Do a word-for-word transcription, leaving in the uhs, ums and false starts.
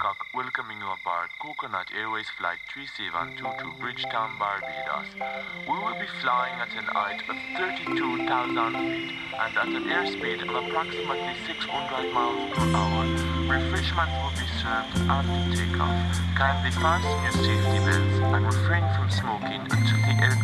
Bangkok, welcoming you aboard Coconut Airways Flight three seven two two Bridgetown, Barbados. We will be flying at an height of thirty-two thousand feet and at an airspeed of approximately six hundred miles per hour. Refreshments will be served after takeoff. Kindly fasten your safety belts and refrain from smoking until the aircraft